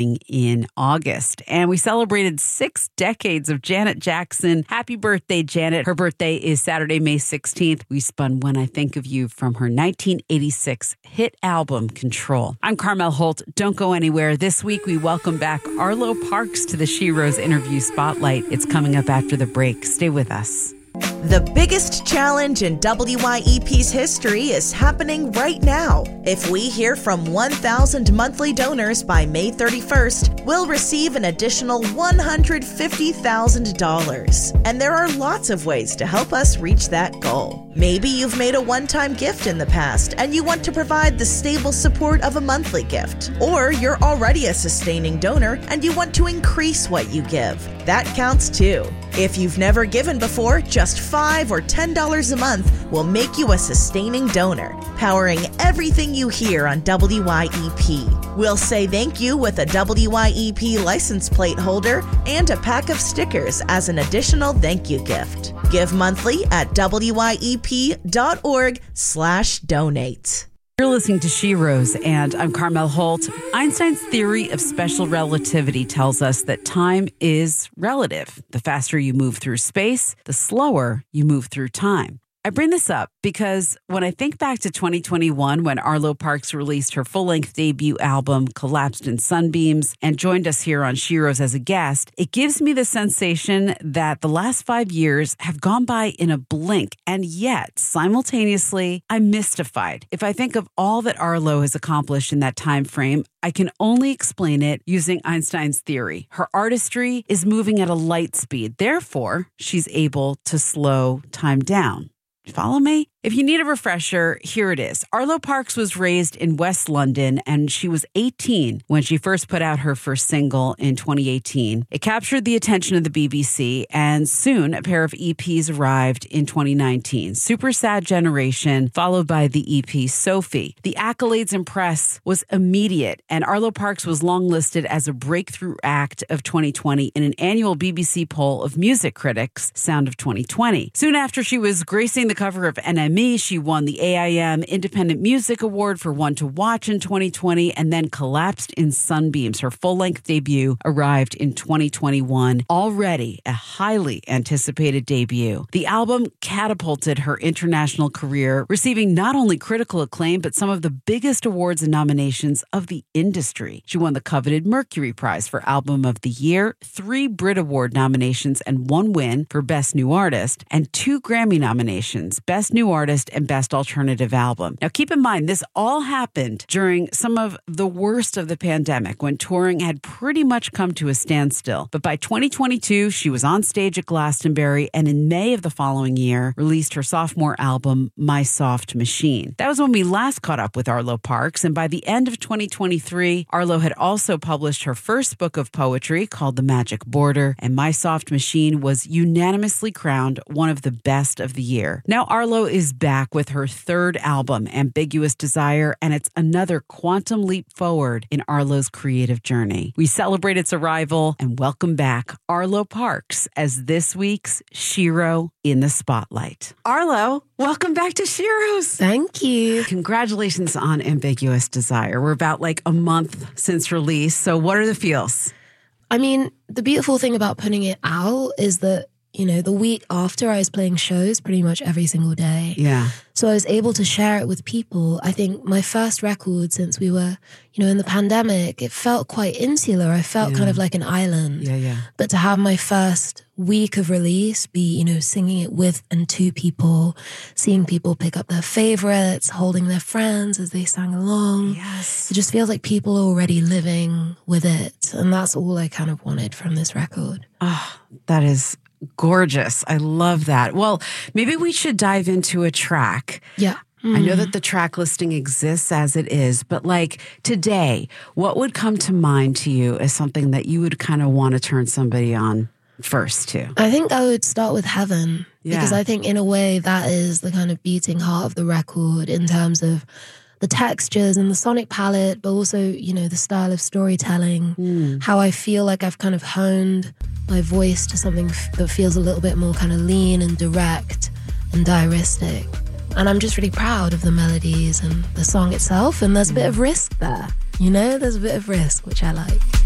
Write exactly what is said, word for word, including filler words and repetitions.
in August. And we celebrated six decades of Janet Jackson. Happy birthday, Janet. Her birthday is Saturday, May sixteenth. We spun When I Think of You from her nineteen eighty-six hit album, Control. I'm Carmel Holt. Don't go anywhere. This week, we welcome back Arlo Parks to the She Rose interview spotlight. It's coming up after the break. Stay with us. The biggest challenge in W Y E P's history is happening right now. If we hear from one thousand monthly donors by May thirty-first, we'll receive an additional one hundred fifty thousand dollars. And there are lots of ways to help us reach that goal. Maybe you've made a one-time gift in the past and you want to provide the stable support of a monthly gift. Or you're already a sustaining donor and you want to increase what you give. That counts too. If you've never given before, just five or ten dollars a month will make you a sustaining donor, powering everything you hear on W Y E P. We'll say thank you with a W Y E P license plate holder and a pack of stickers as an additional thank you gift. Give monthly at W Y E P dot org slash donate. You're listening to She Rose, and I'm Carmel Holt. Einstein's theory of special relativity tells us that time is relative. The faster you move through space, the slower you move through time. I bring this up because when I think back to twenty twenty-one, when Arlo Parks released her full-length debut album, Collapsed in Sunbeams, and joined us here on She Rose as a guest, it gives me the sensation that the last five years have gone by in a blink, and yet, simultaneously, I'm mystified. If I think of all that Arlo has accomplished in that time frame, I can only explain it using Einstein's theory. Her artistry is moving at a light speed. Therefore, she's able to slow time down. Follow me? If you need a refresher, here it is. Arlo Parks was raised in West London, and she was eighteen when she first put out her first single in twenty eighteen. It captured the attention of the B B C, and soon a pair of E Ps arrived in twenty nineteen. Super Sad Generation, followed by the E P Sophie. The accolades and press was immediate, and Arlo Parks was longlisted as a breakthrough act of twenty twenty in an annual B B C poll of music critics, Sound of twenty twenty. Soon after she was gracing the cover of N M E, she won the A I M Independent Music Award for One to Watch in twenty twenty, and then Collapsed in Sunbeams. Her full-length debut arrived in twenty twenty-one, already a highly anticipated debut. The album catapulted her international career, receiving not only critical acclaim, but some of the biggest awards and nominations of the industry. She won the coveted Mercury Prize for Album of the Year, three Brit Award nominations, and one win for Best New Artist, and two Grammy nominations, Best New Artist and Best Alternative Album. Now, keep in mind, this all happened during some of the worst of the pandemic, when touring had pretty much come to a standstill. But by twenty twenty-two, she was on stage at Glastonbury, and in May of the following year, released her sophomore album, My Soft Machine. That was when we last caught up with Arlo Parks, and by the end of twenty twenty-three, Arlo had also published her first book of poetry called The Magic Border, and My Soft Machine was unanimously crowned one of the best of the year. Now, Arlo is back with her third album, Ambiguous Desire, and it's another quantum leap forward in Arlo's creative journey. We celebrate its arrival and welcome back Arlo Parks as this week's Shiro in the Spotlight. Arlo, welcome back to She Rose. Thank you. Congratulations on Ambiguous Desire. We're about like a month since release, so what are the feels? I mean, the beautiful thing about putting it out is that, you know, the week after I was playing shows pretty much every single day. Yeah. So I was able to share it with people. I think my first record since we were, you know, in the pandemic, it felt quite insular. I felt yeah. kind of like an island. Yeah, yeah. But to have my first week of release be, you know, singing it with and to people, seeing people pick up their favorites, holding their friends as they sang along. Yes. It just feels like people are already living with it. And that's all I kind of wanted from this record. Oh, that is gorgeous. I love that. Well, maybe we should dive into a track. Yeah. Mm. I know that the track listing exists as it is, but like today, what would come to mind to you as something that you would kind of want to turn somebody on first to? I think I would start with Heaven, yeah. because I think in a way that is the kind of beating heart of the record in terms of the textures and the sonic palette, but also, you know, the style of storytelling, mm. how I feel like I've kind of honed my voice to something f- that feels a little bit more kind of lean and direct and diaristic. And I'm just really proud of the melodies and the song itself, and there's a bit of risk there, you know, there's a bit of risk, which I like.